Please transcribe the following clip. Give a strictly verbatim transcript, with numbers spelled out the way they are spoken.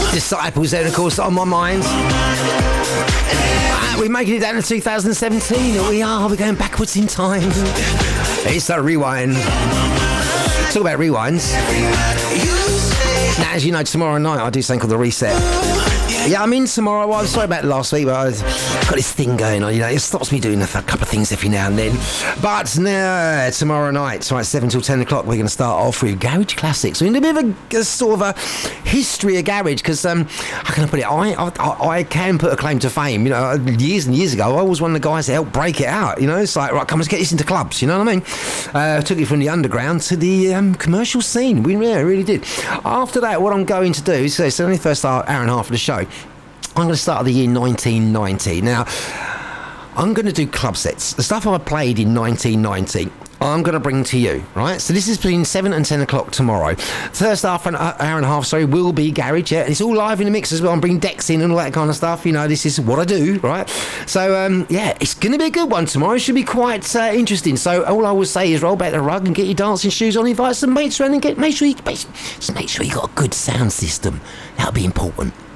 Disciples then, of course, on my mind. Uh, we're making it down to two thousand seventeen. Here we are. We're going backwards in time. It's a rewind. Talk about rewinds. Now, as you know, tomorrow night I do something called the reset. Yeah, I'm in tomorrow. Well, I'm sorry about last week, but I've got this thing going on. You know, it stops me doing a couple of things every now and then. But now, tomorrow night, so at seven till ten o'clock, we're going to start off with Garage Classics. We're in a bit of a, a sort of a history of garage because, um, how can I put it? I, I I can put a claim to fame. You know, years and years ago, I was one of the guys that helped break it out. You know, it's like, right, come, let's get this into clubs. You know what I mean? Uh, took it from the underground to the um, commercial scene. We yeah, really did. After that, what I'm going to do, so it's only the first hour, hour and a half of the show. I'm going to start at the year nineteen ninety. Now, I'm going to do club sets. The stuff I played in nineteen ninety, I'm going to bring to you, right? So this is between seven and ten o'clock tomorrow. First half an hour and a half, sorry, will be garage, yeah? It's all live in the mix as well. I'm bringing decks in and all that kind of stuff. You know, this is what I do, right? So, um, yeah, it's going to be a good one tomorrow. It should be quite uh, interesting. So all I would say is roll back the rug and get your dancing shoes on, invite some mates around and get, make sure you, make, just make sure you got a good sound system. That'll be important.